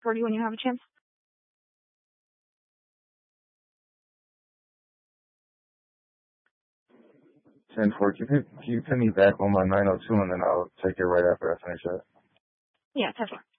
for you when you have a chance. 10-4. Can you pin me back on my 902 and then I'll take it right after I finish that? Yeah, 10-4.